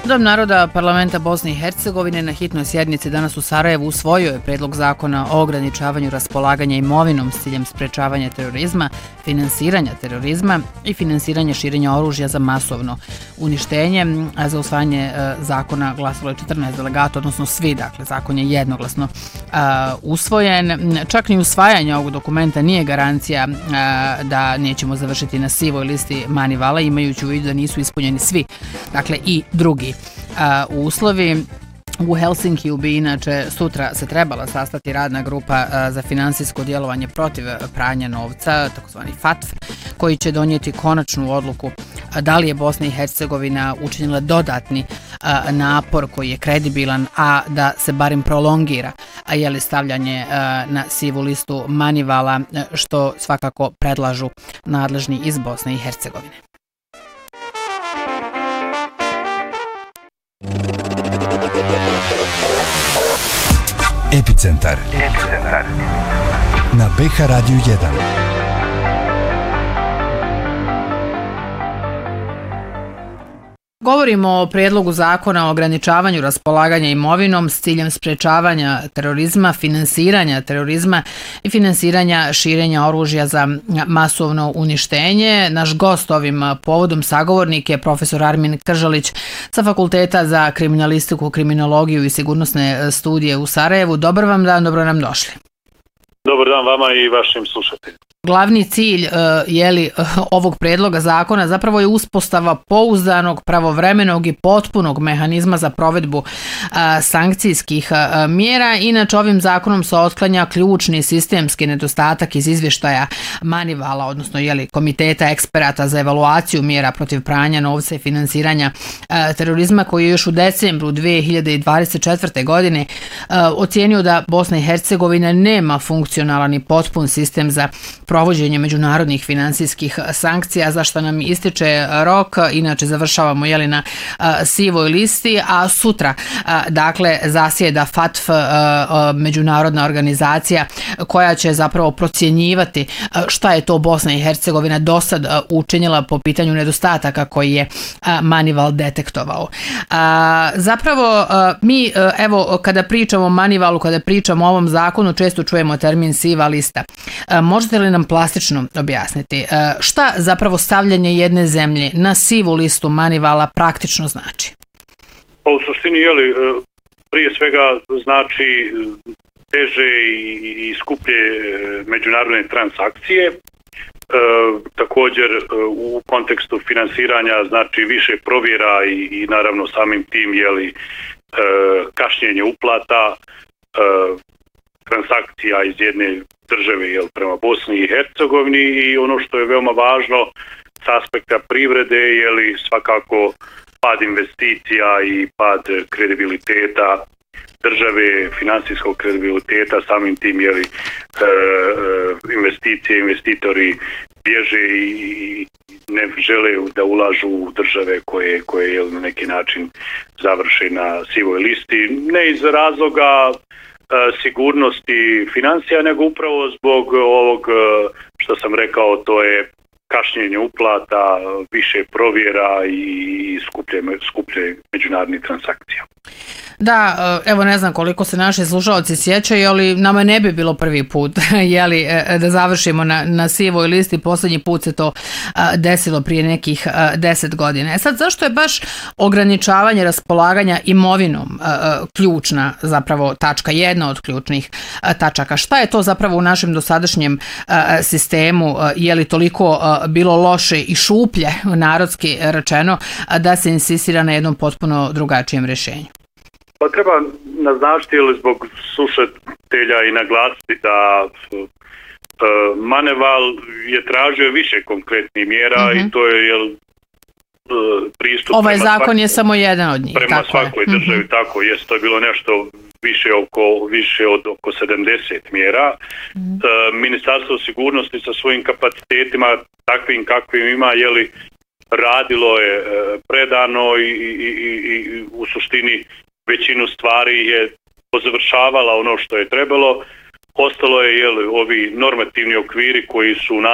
Dom naroda Parlamenta Bosne i Hercegovine na hitnoj sjednici danas u Sarajevu usvojio je predlog zakona o ograničavanju raspolaganja imovinom s ciljem sprečavanja terorizma, finansiranja terorizma i finansiranja širenja oružja za masovno uništenje. Za usvajanje zakona glasalo je 14 delegata, odnosno svi, dakle zakon je jednoglasno usvojen. Čak ni usvajanje ovog dokumenta nije garancija da nećemo završiti na sivoj listi Manivala, imajući u vidu da nisu ispunjeni svi, dakle i drugi uslovi. U Helsinkiju bi inače sutra se trebala sastati radna grupa za finansijsko djelovanje protiv pranja novca, takozvani FATF, koji će donijeti konačnu odluku da li je Bosna i Hercegovina učinila dodatni napor koji je kredibilan, a da se barem prolongira stavljanje na sivu listu Manivala, što svakako predlažu nadležni iz Bosne i Hercegovine. Epicentar na BH Radio 1. Govorimo o prijedlogu zakona o ograničavanju raspolaganja imovinom s ciljem sprečavanja terorizma, finansiranja terorizma i finansiranja širenja oružja za masovno uništenje. Naš gost ovim povodom sagovornik je profesor Armin Kržalić sa Fakulteta za kriminalistiku, kriminologiju i sigurnosne studije u Sarajevu. Dobar vam dan, dobro nam došli. Dobar dan vama i vašim slušateljima. Glavni cilj ovog predloga zakona zapravo je uspostava pouzdanog, pravovremenog i potpunog mehanizma za provedbu sankcijskih mjera. Inače, ovim zakonom se otklanja ključni sistemski nedostatak iz izvještaja Manivala, odnosno Komiteta eksperata za evaluaciju mjera protiv pranja novca i finansiranja terorizma, koji je još u decembru 2024. godine ocijenio da Bosna i Hercegovina nema funkcionalan i potpun sistem za provođenje međunarodnih finansijskih sankcija, za što nam ističe rok. Inače završavamo na sivoj listi, a sutra dakle zasjeda FATF, međunarodna organizacija koja će zapravo procjenjivati šta je to Bosna i Hercegovina do sad učinila po pitanju nedostataka koji je Manival detektovao. Zapravo mi kada pričamo o Manivalu, kada pričamo o ovom zakonu, često čujemo termin siva lista. Možete li nam plastično objasniti šta zapravo stavljanje jedne zemlje na sivu listu Manivala praktično znači? Pa u suštini, prije svega znači teže i skuplje međunarodne transakcije. Također u kontekstu finansiranja znači više provjera i naravno samim tim kašnjenje uplata, transakcija iz jedne države prema Bosni i Hercegovini, i ono što je veoma važno s aspekta privrede svakako pad investicija i pad kredibiliteta države, financijskog kredibiliteta, samim tim investitori bježe i ne žele da ulažu u države koje na neki način završe na sivoj listi, ne iz razloga sigurnosti financija, nego upravo zbog ovog što sam rekao, to je kašnjenje uplata, više provjera i skuplje međunarodnih transakcija. Da, evo ne znam koliko se naši slušalci sjećaju, ali nama ne bi bilo prvi put da završimo na sivoj listi. Posljednji put se to desilo prije nekih 10 godina. Sad, zašto je baš ograničavanje raspolaganja imovinom ključna zapravo tačka, jedna od ključnih tačaka? Šta je to zapravo u našem dosadašnjem sistemu? Je li toliko bilo loše i šuplje, narodski rečeno, da se insistira na jednom potpuno drugačijem rješenju? Pa treba naznačiti zbog slušatelja i naglasiti da Manival je tražio više konkretnih mjera i to je pristup. Ovaj zakon je samo jedan od njih. Prema svakoj državi, tako jest. To je bilo nešto više od oko 70 mjera. Ministarstvo sigurnosti sa svojim kapacitetima, takvim kakvim ima, radilo je predano i u suštini većinu stvari je pozavršavala ono što je trebalo. Ostalo je ovi normativni okviri koji su